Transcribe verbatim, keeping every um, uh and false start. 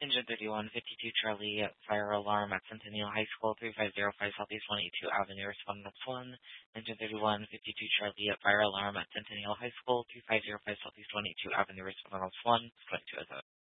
Engine thirty-one fifty-two Charlie, fire alarm at Centennial High School, three five zero five Southeast one eighty-two Avenue, respondent one. Engine thirty-one fifty-two Charlie, fire alarm at Centennial High School, three five zero five Southeast one eighty-two Avenue, respondent one. twenty-two oh seven.